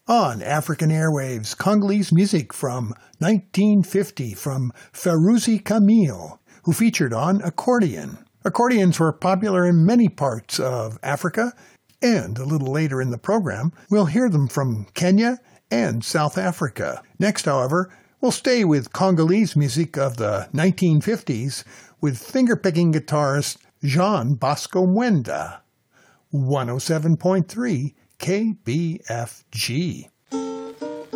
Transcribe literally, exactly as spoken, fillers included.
On African airwaves, Congolese music from nineteen fifty from Feruzi Camille, who featured on accordion. Accordions were popular in many parts of Africa, and a little later in the program, we'll hear them from Kenya and South Africa. Next, however, we'll stay with Congolese music of the nineteen fifties with finger-picking guitarist Jean Bosco Mwenda. one oh seven point three K B F G.